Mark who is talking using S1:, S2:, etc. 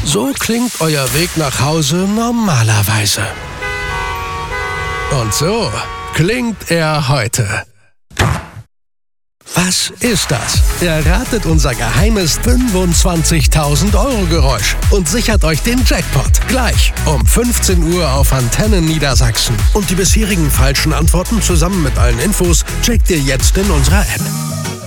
S1: So klingt euer Weg nach Hause normalerweise. Und so klingt er heute. Was ist das? Erratet unser geheimes 25.000-Euro-Geräusch und sichert euch den Jackpot. Gleich um 15 Uhr auf Antenne Niedersachsen. Und die bisherigen falschen Antworten zusammen mit allen Infos checkt ihr jetzt in unserer App.